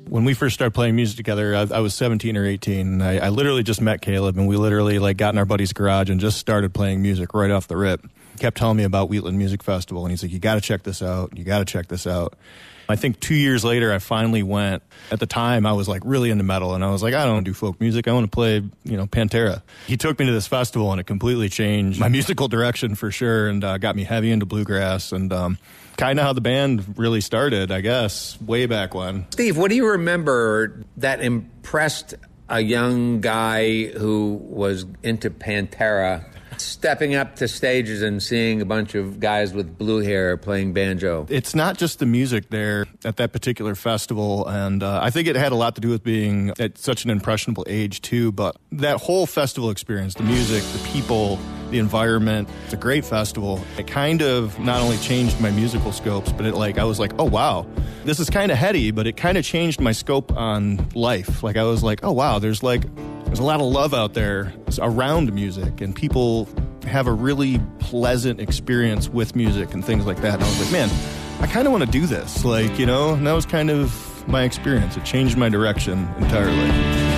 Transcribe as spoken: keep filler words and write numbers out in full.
When we first started playing music together, I, I was seventeen or eighteen. And I, I literally just met Caleb, and we literally like got in our buddy's garage and just started playing music right off the rip. He kept telling me about Wheatland Music Festival, and he's like, you got to check this out. You got to check this out. I think two years later, I finally went. At the time, I was like really into metal, and I was like, I don't do folk music. I want to play, you know, Pantera. He took me to this festival, and it completely changed my musical direction for sure, and uh, got me heavy into bluegrass, and um, kind of how the band really started, I guess, way back when. Steve, what do you remember that impressed a young guy who was into Pantera, stepping up to stages and seeing a bunch of guys with blue hair playing banjo? It's not just the music there at that particular festival, and uh, I think it had a lot to do with being at such an impressionable age, too, but that whole festival experience, the music, the people, the environment, it's a great festival. It kind of not only changed my musical scopes, but it like I was like, oh, wow, this is kind of heady, but it kind of changed my scope on life. Like I was like, oh, wow, there's like There's a lot of love out there around music, and people have a really pleasant experience with music and things like that. And I was like, man, I kind of want to do this. Like, you know, and that was kind of my experience. It changed my direction entirely.